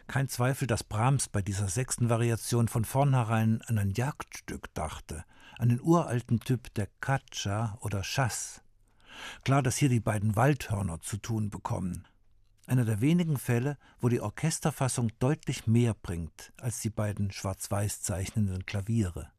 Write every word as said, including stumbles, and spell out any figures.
Kein Zweifel, dass Brahms bei dieser sechsten Variation von vornherein an ein Jagdstück dachte, an den uralten Typ der Caccia oder Chasse. Klar, dass hier die beiden Waldhörner zu tun bekommen. Einer der wenigen Fälle, wo die Orchesterfassung deutlich mehr bringt als die beiden schwarz-weiß zeichnenden Klaviere.